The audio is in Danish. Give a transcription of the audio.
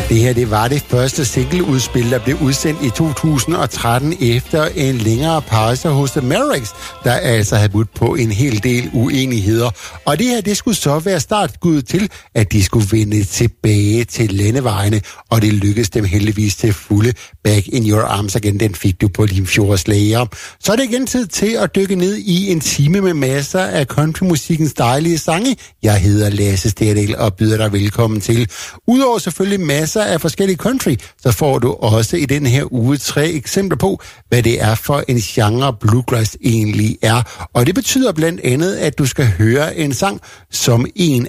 Det her, det var det første singleudspil, der blev udsendt i 2013 efter en længere pause hos The Mavericks, der altså havde budt på en hel del uenigheder. Og det her, det skulle så være startskuddet til, at de skulle vende tilbage til landevejene, og det lykkedes dem heldigvis til fulde. Back in Your Arms igen, den fik du på Limfjords Lager. Så er det igen tid til at dykke ned i en time med masser af countrymusikkens dejlige sange. Jeg hedder Lasse Sterdal og byder dig velkommen til. Udover selvfølgelig masser af forskellige country, så får du også i den her uge 3 eksempler på, hvad det er for en genre bluegrass egentlig er. Og det betyder blandt andet, at du skal høre en sang, som en